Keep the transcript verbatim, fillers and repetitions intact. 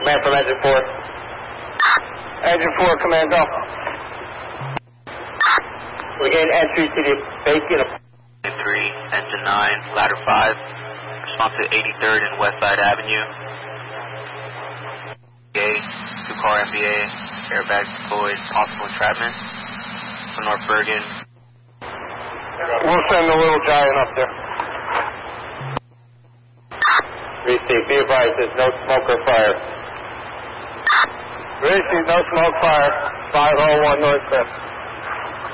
Command from engine four. Engine four, command go. We gain entry to the bacon. three, engine nine, ladder five. Response to eighty-third and Westside Avenue. A, two-car M B A, airbags deployed, possible entrapment. From North Bergen. We'll send the little giant up there. Receive, be advised, there's no smoke or fire. Receive, no smoke, fire. five oh one North Cliff.